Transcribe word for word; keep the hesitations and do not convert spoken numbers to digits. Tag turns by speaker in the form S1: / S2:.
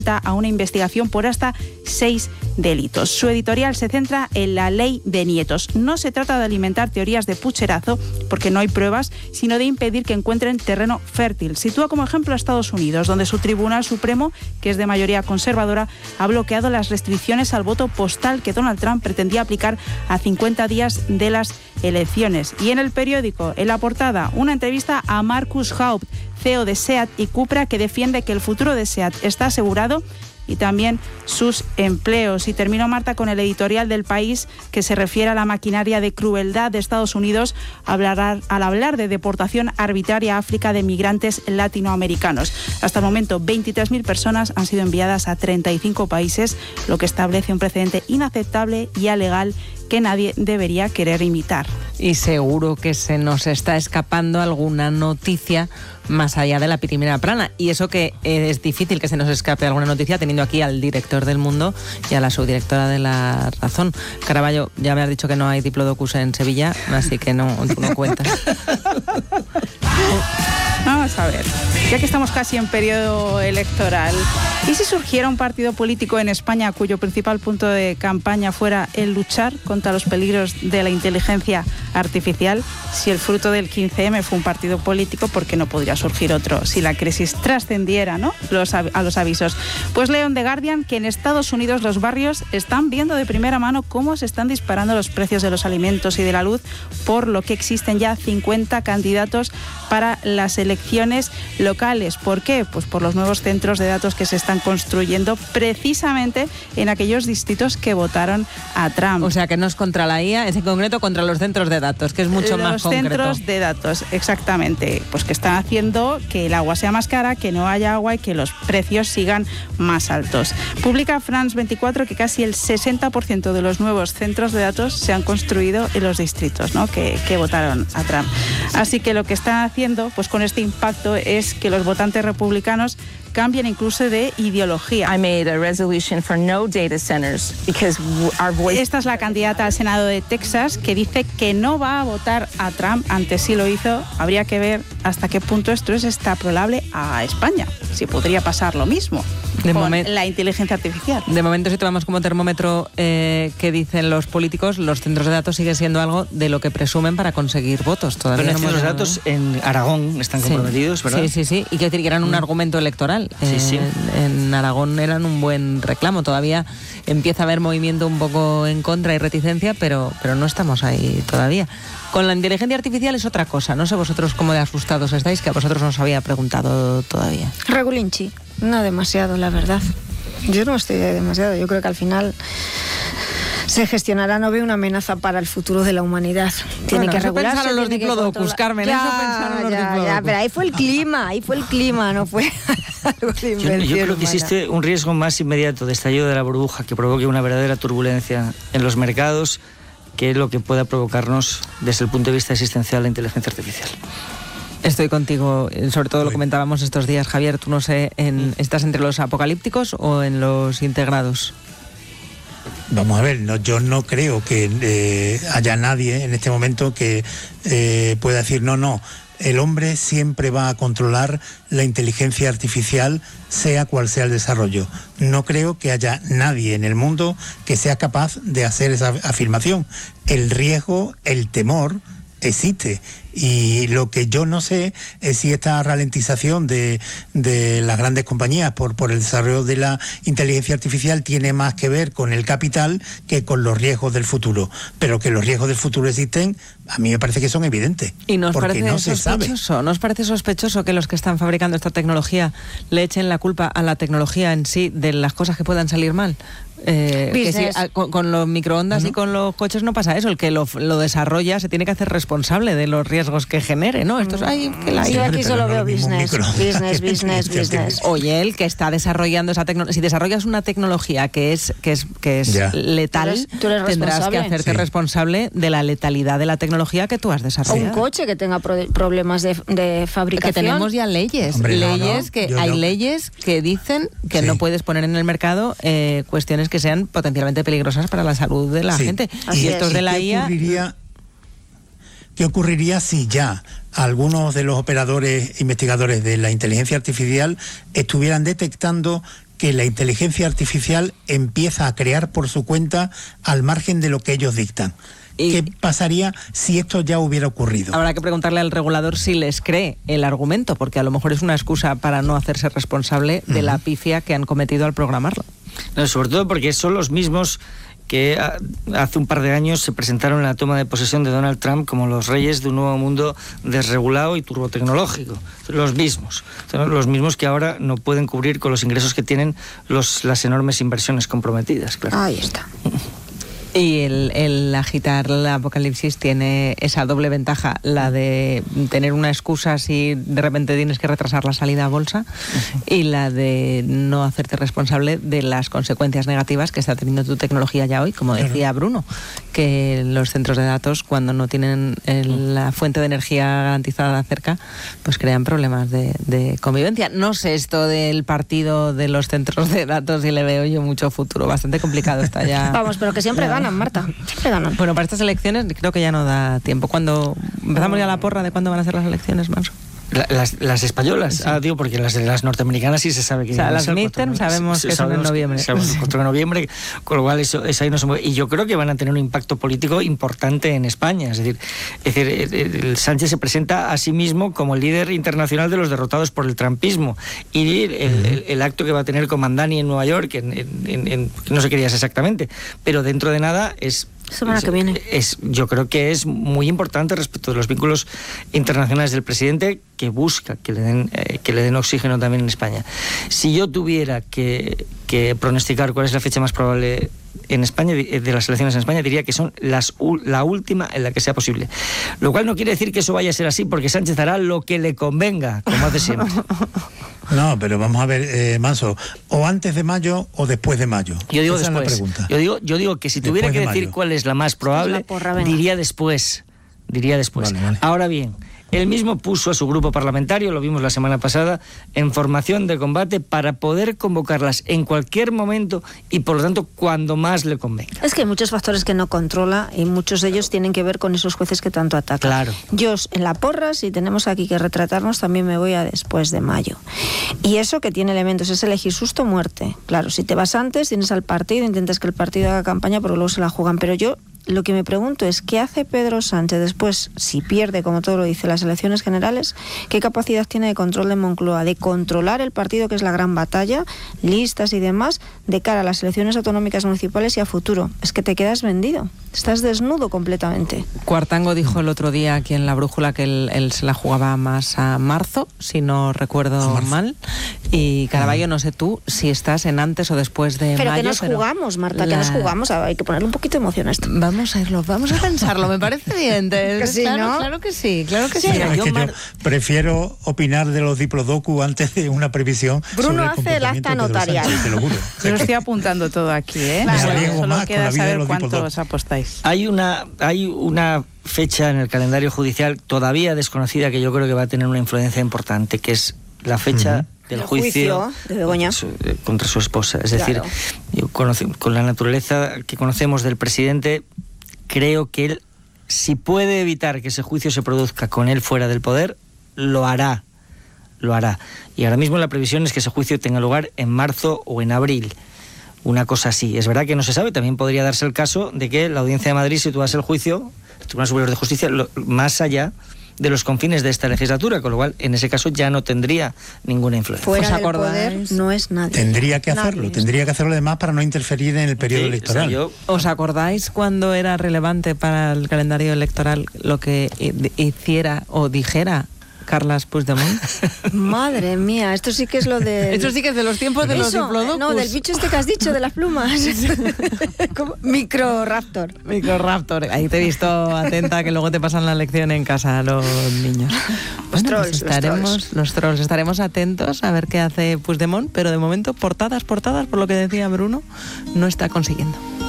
S1: a una investigación por hasta seis delitos. Su editorial se centra en la ley de nietos. No se trata de alimentar teorías de pucherazo, porque no hay pruebas, sino de impedir que encuentren terreno fértil. Sitúa como ejemplo a Estados Unidos, donde su Tribunal Supremo, que es de mayoría conservadora, ha bloqueado las restricciones al voto postal que Donald Trump pretendía aplicar a cincuenta días de las elecciones. Y en el periódico, en la portada, una entrevista a Markus Haupt, C E O de SEAT y Cupra, que defiende que el futuro de SEAT está asegurado y también sus empleos. Y termino, Marta, con el editorial del País, que se refiere a la maquinaria de crueldad de Estados Unidos hablará, al hablar de deportación arbitraria a África de migrantes latinoamericanos. Hasta el momento, veintitrés mil personas han sido enviadas a treinta y cinco países, lo que establece un precedente inaceptable y alegal que nadie debería querer imitar.
S2: Y seguro que se nos está escapando alguna noticia más allá de la primera plana. Y eso que es difícil que se nos escape alguna noticia teniendo aquí al director del Mundo y a la subdirectora de La Razón. Caraballo, ya me has dicho que no hay diplodocus en Sevilla, así que no, tú no cuentas.
S1: Vamos a ver, ya que estamos casi en periodo electoral, ¿y si surgiera un partido político en España cuyo principal punto de campaña fuera el luchar contra los peligros de la inteligencia artificial? Si el fruto del quince eme fue un partido político, ¿por qué no podría surgir otro si la crisis trascendiera, ¿no?, los, a los avisos? Pues leo en The Guardian que en Estados Unidos los barrios están viendo de primera mano cómo se están disparando los precios de los alimentos y de la luz, por lo que existen ya cincuenta candidatos para las elecciones locales. ¿Por qué? Pues por los nuevos centros de datos que se están construyendo precisamente en aquellos distritos que votaron a Trump.
S2: O sea, que no es contra la I A, es en concreto contra los centros de datos, que es mucho
S1: los
S2: más concreto.
S1: Los centros de datos, exactamente, pues que están haciendo que el agua sea más cara, que no haya agua y que los precios sigan más altos. Publica France veinticuatro que casi el sesenta por ciento de los nuevos centros de datos se han construido en los distritos, ¿no?, que, que votaron a Trump. Así que lo que están haciendo, pues con este impacto, es que los votantes republicanos cambian incluso de ideología.
S3: I made a resolution for no data centers because our voice...
S1: Esta es la candidata al Senado de Texas, que dice que no va a votar a Trump. Antes sí lo hizo. Habría que ver hasta qué punto esto es extrapolable a España, si podría pasar lo mismo de con moment... la inteligencia artificial.
S2: De momento, si tomamos como termómetro eh, que dicen los políticos, los centros de datos siguen siendo algo de lo que presumen para conseguir votos. Todavía
S4: Pero
S2: no
S4: los
S2: hemos...
S4: datos en Aragón están comprometidos,
S2: sí.
S4: ¿verdad?
S2: Sí, sí, sí. Y que decir que eran un mm. argumento electoral.
S4: Sí, sí.
S2: En, en Aragón eran un buen reclamo. Todavía empieza a haber movimiento un poco en contra y reticencia, pero, pero no estamos ahí todavía. Con la inteligencia artificial es otra cosa. No sé vosotros cómo de asustados estáis, que a vosotros no os había preguntado todavía.
S5: Regulinchi, no demasiado, la verdad. Yo no estoy demasiado. Yo creo que al final se gestionará, no veo una amenaza para el futuro de la humanidad. Tiene
S2: bueno,
S5: que
S2: eso
S5: regularse.
S2: Pensaron los diplodocus, Carmen.
S5: Ya,
S2: eso pensaron los
S5: ya,
S2: diplodocus.
S5: Ya, pero ahí fue el clima, ahí fue el clima, no fue algo de invención
S4: Yo, yo creo
S5: humana.
S4: que existe un riesgo más inmediato de estallido de la burbuja que provoque una verdadera turbulencia en los mercados, que es lo que pueda provocarnos desde el punto de vista existencial la inteligencia artificial.
S2: Estoy contigo, sobre todo lo comentábamos estos días, Javier. Tú no sé, en, ¿estás entre los apocalípticos o en los integrados?
S6: Vamos a ver, no, yo no creo que eh, haya nadie en este momento que eh, pueda decir no, no, el hombre siempre va a controlar la inteligencia artificial, sea cual sea el desarrollo. No creo que haya nadie en el mundo que sea capaz de hacer esa afirmación. El riesgo, el temor existe. Y lo que yo no sé es si esta ralentización de, de las grandes compañías por, por el desarrollo de la inteligencia artificial tiene más que ver con el capital que con los riesgos del futuro. Pero que los riesgos del futuro existen, a mí me parece que son evidentes.
S2: ¿Y nos
S6: porque
S2: parece
S6: no se
S2: sospechoso?
S6: sabe.
S2: ¿Nos parece sospechoso que los que están fabricando esta tecnología le echen la culpa a la tecnología en sí de las cosas que puedan salir mal? Eh, que si, a, con, con los microondas, ¿no?, y con los coches no pasa eso. El que lo, lo desarrolla se tiene que hacer responsable de los riesgos que genere, ¿no? Esto es, ay, que la...
S5: Yo sí, aquí solo veo business, business, business, business.
S2: Oye, el que está desarrollando esa tecnología, si desarrollas una tecnología que es que es que es yeah. letal,
S5: tú eres, tú eres
S2: tendrás que hacerte sí. responsable de la letalidad de la tecnología que tú has desarrollado.
S5: O un coche que tenga pro- problemas de, de fabricación.
S2: Que tenemos ya leyes,
S6: Hombre,
S2: leyes
S6: no, no,
S2: que
S6: yo
S2: hay
S6: no.
S2: leyes que dicen que
S6: sí.
S2: no puedes poner en el mercado eh, cuestiones que sean potencialmente peligrosas para la salud de la
S6: sí.
S2: gente.
S5: Así
S2: y estos
S5: es.
S2: de la
S6: ¿Qué
S2: I A...
S6: ocurriría, ¿Qué ocurriría si ya algunos de los operadores investigadores de la inteligencia artificial estuvieran detectando que la inteligencia artificial empieza a crear por su cuenta al margen de lo que ellos dictan. ¿Qué pasaría si esto ya hubiera ocurrido?
S2: Habrá que preguntarle al regulador si les cree el argumento, porque a lo mejor es una excusa para no hacerse responsable de uh-huh. la pifia que han cometido al programarlo.
S4: No, sobre todo porque son los mismos que hace un par de años se presentaron en la toma de posesión de Donald Trump como los reyes de un nuevo mundo desregulado y turbotecnológico. Los mismos. Los mismos que ahora no pueden cubrir con los ingresos que tienen los, las enormes inversiones comprometidas. Claro.
S5: Ahí está.
S2: Y el, el agitar el apocalipsis tiene esa doble ventaja, la de tener una excusa si de repente tienes que retrasar la salida a bolsa, uh-huh. y la de no hacerte responsable de las consecuencias negativas que está teniendo tu tecnología ya hoy, como decía Bruno, que los centros de datos, cuando no tienen el, la fuente de energía garantizada cerca, pues crean problemas de, de convivencia. No sé esto del partido de los centros de datos y le veo yo mucho futuro, bastante complicado está ya.
S5: Vamos, pero que siempre ganan, Marta, siempre ganan.
S2: Bueno, para estas elecciones creo que ya no da tiempo. Cuando empezamos ya la porra de cuándo van a ser las elecciones, Manso.
S4: La, las, las españolas, sí. ah, digo, porque las de las norteamericanas sí se sabe que...
S2: O sea, las midterms sabemos que son en noviembre.
S4: Sabemos el cuatro de noviembre, con lo cual eso, eso ahí no se mueve. Y yo creo que van a tener un impacto político importante en España. Es decir, es decir el, el Sánchez se presenta a sí mismo como el líder internacional de los derrotados por el trumpismo. Y el, el, el acto que va a tener con Mandani en Nueva York, en, en, en, no sé qué días exactamente, pero dentro de nada es...
S5: Semana
S4: es,
S5: que viene.
S4: Es, yo creo que es muy importante respecto de los vínculos internacionales del presidente, que busca que le den, eh, que le den oxígeno también en España. Si yo tuviera que, que pronosticar cuál es la fecha más probable en España, de, de las elecciones en España, diría que son las la última en la que sea posible. Lo cual no quiere decir que eso vaya a ser así, porque Sánchez hará lo que le convenga, como hace siempre.
S6: No, pero vamos a ver, eh, Manso, o antes de mayo o después de mayo.
S4: Yo digo
S6: Esa
S4: después.
S6: Es la pregunta.
S4: Yo digo, yo digo que si
S6: Después
S4: tuviera que
S6: de
S4: decir
S6: mayo.
S4: cuál es la más probable,
S5: la porra, venga.
S4: diría después. Diría después.
S6: Vale, vale.
S4: Ahora bien, él mismo puso a su grupo parlamentario, lo vimos la semana pasada, en formación de combate para poder convocarlas en cualquier momento y, por lo tanto, cuando más le convenga.
S5: Es que hay muchos factores que no controla y muchos de ellos tienen que ver con esos jueces que tanto atacan.
S4: Claro.
S5: Yo, en la porra, si tenemos aquí que retratarnos, también me voy a después de mayo. Y eso que tiene elementos, es elegir susto o muerte. Claro, si te vas antes, tienes al partido, intentas que el partido haga campaña, pero luego se la juegan. Pero yo... Lo que me pregunto es, ¿qué hace Pedro Sánchez después, si pierde, como todo lo dice, las elecciones generales? ¿Qué capacidad tiene de control de Moncloa? De controlar el partido, que es la gran batalla, listas y demás, de cara a las elecciones autonómicas municipales y a futuro. Es que te quedas vendido, estás desnudo completamente.
S2: Cuartango dijo el otro día aquí en La Brújula que él, él se la jugaba más a marzo, si no recuerdo mal. Y Caraballo, no sé tú si estás en antes o después de
S5: pero
S2: mayo.
S5: Que nos
S2: pero
S5: jugamos, Marta,
S2: la...
S5: que nos jugamos. Hay que ponerle un poquito de emoción a esto.
S2: Vamos a irlo, vamos a pensarlo, me parece bien.
S5: Que sí,
S2: claro,
S5: ¿no?
S2: claro que sí, claro que sí.
S6: Sí, es
S2: yo,
S6: que
S2: Mar...
S6: yo prefiero opinar de los diplodocus antes de una previsión.
S5: Bruno
S6: sobre el
S5: hace el acta notarial.
S6: Sánchez, te lo juro.
S1: Yo lo estoy apuntando todo aquí, ¿eh?
S6: Me
S1: Solo,
S6: arriesgo
S1: solo
S6: más con
S1: queda
S6: la vida de
S1: saber
S6: los
S1: cuántos
S6: diplodocs.
S1: apostáis.
S4: Hay una, hay una fecha en el calendario judicial todavía desconocida que yo creo que va a tener una influencia importante, que es la fecha... Uh-huh. del
S5: el
S4: juicio,
S5: juicio de Begoña
S4: contra su esposa. Es decir,
S5: claro.
S4: yo conoce, con la naturaleza que conocemos del presidente, creo que él, si puede evitar que ese juicio se produzca con él fuera del poder, lo hará. Lo hará. Y ahora mismo la previsión es que ese juicio tenga lugar en marzo o en abril. Una cosa así. Es verdad que no se sabe, también podría darse el caso de que la Audiencia de Madrid situase el juicio, el Tribunal Superior de Justicia, lo, más allá de los confines de esta legislatura, con lo cual en ese caso ya no tendría ninguna influencia.
S5: Fuera
S2: ¿Os
S5: del poder no es nadie.
S6: Tendría que hacerlo,
S5: nadie.
S6: tendría que hacerlo además para no interferir en el periodo
S4: Sí,
S6: electoral.
S4: o sea, yo...
S2: ¿Os acordáis cuando era relevante para el calendario electoral lo que hiciera o dijera Carles Puigdemont?
S5: Madre mía, esto sí que es lo de...
S2: Esto sí que es de los tiempos de los
S5: Eso,
S2: diplodocus.
S5: no, del bicho este que has dicho, de las plumas. Microraptor.
S2: Microraptor. Ahí te he visto atenta, que luego te pasan la lección en casa a los niños.
S5: Los
S2: Bueno,
S5: trolls,
S2: pues estaremos,
S5: los trolls.
S2: los trolls. Estaremos atentos a ver qué hace Puigdemont, pero de momento, portadas, portadas, por lo que decía Bruno, no está consiguiendo.